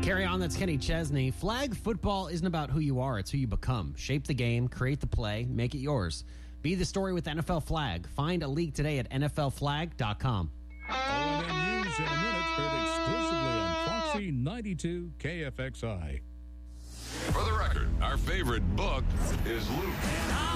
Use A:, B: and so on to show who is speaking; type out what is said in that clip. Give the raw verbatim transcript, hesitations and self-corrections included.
A: Carry on, that's Kenny Chesney. Flag football isn't about who you are, it's who you become. Shape the game, create the play, make it yours. Be the story with N F L Flag. Find a league today at N F L flag dot com.
B: O and M News in a minute, heard exclusively on Foxy ninety-two K F X I.
C: For the record, our favorite book is Luke.